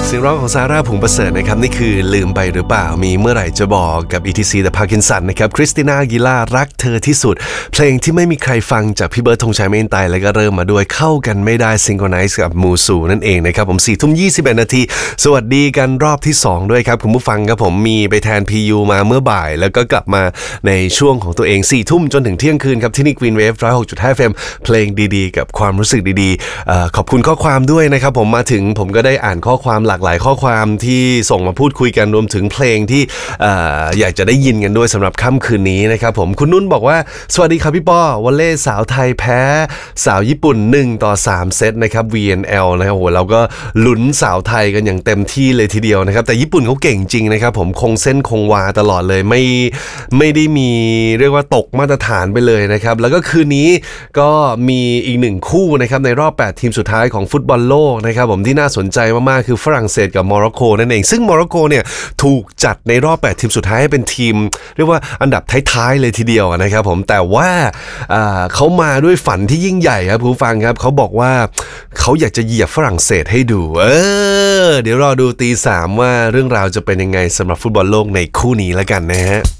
เสียงร้องของซาร่าผงประเสริฐนะครับนี่คือลืมไปหรือเปล่ามีเมื่อไหร่จะบอกกับ ETC The Parkinson นะครับคริสติน่าอากิล่ารักเธอที่สุดเพลงที่ไม่มีใครฟังจากพี่เบิร์ดธงชัยเมนไตแล้วก็เริ่มมาด้วยเข้ากันไม่ได้ซิงโครไนซ์กับมูซูนั่นเองนะครับผม 4:21 นาทีสวัสดีกันรอบที่2ด้วยครับคุณผู้ฟังครับผมมีไปแทน PU มาเมื่อบ่ายแล้วก็กลับมาในช่วงของตัวเอง 4 ทุ่มจนถึงเที่ยงคืนครับที่นี่ Green Wave 106.5 FM เพลงดีๆกับความรู้สึกดีๆขอบคุณข้อความด้วยนะครับผมมาถึงผมก็ได้อ่านข้อความหลากหลายข้อความที่ส่งมาพูดคุยกันรวมถึงเพลงที่อยากจะได้ยินกันด้วยสำหรับค่ำคืนนี้นะครับผมคุณนุ่นบอกว่าสวัสดีครับพี่ป้อวอลเลย์สาวไทยแพ้สาวญี่ปุ่น1-3เซตนะครับ VNL นะครับโหเราก็ลุ้นสาวไทยกันอย่างเต็มที่เลยทีเดียวนะครับแต่ญี่ปุ่นเขาเก่งจริงนะครับผมคงเส้นคงวาตลอดเลยไม่ได้มีเรียกว่าตกมาตรฐานไปเลยนะครับแล้วก็คืนนี้ก็มีอีก1คู่นะครับในรอบ8ทีมสุดท้ายของฟุตบอลโลกนะครับผมที่น่าสนใจมากๆคือฝรั่งเศสกับโมร็อกโกนั่นเองซึ่งโมร็อกโกเนี่ยถูกจัดในรอบ8ทีมสุดท้ายให้เป็นทีมเรียกว่าอันดับท้ายๆเลยทีเดียวนะครับผมแต่ว่าเขามาด้วยฝันที่ยิ่งใหญ่ครับผู้ฟังครับเขาบอกว่าเขาอยากจะเหยียบฝรั่งเศสให้ดูเดี๋ยวรอดูตี 3ว่าเรื่องราวจะเป็นยังไงสำหรับฟุตบอลโลกในคู่นี้แล้วกันนะฮะ